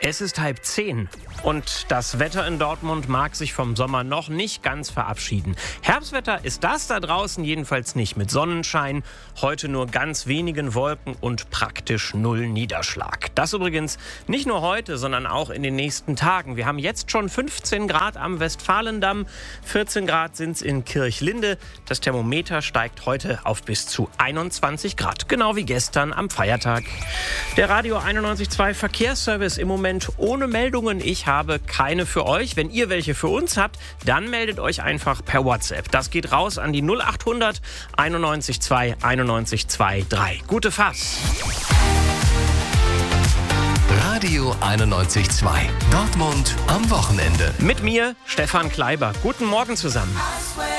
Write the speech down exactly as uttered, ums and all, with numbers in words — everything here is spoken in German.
Es ist halb zehn und das Wetter in Dortmund mag sich vom Sommer noch nicht ganz verabschieden. Herbstwetter ist das da draußen jedenfalls nicht, mit Sonnenschein, heute nur ganz wenigen Wolken und praktisch null Niederschlag. Das übrigens nicht nur heute, sondern auch in den nächsten Tagen. Wir haben jetzt schon fünfzehn Grad am Westfalendamm, vierzehn Grad sind es in Kirchlinde. Das Thermometer steigt heute auf bis zu einundzwanzig Grad, genau wie gestern am Feiertag. Der Radio einundneunzig Komma zwei Verkehrsservice im Moment ohne Meldungen. Ich habe keine für euch. Wenn ihr welche für uns habt, dann meldet euch einfach per WhatsApp. Das geht raus an die null achthundert einundneunzig zwei einundneunzig drei. Gute Fahrt. Radio einundneunzig Komma zwei. Dortmund am Wochenende. Mit mir, Stefan Kleiber. Guten Morgen zusammen.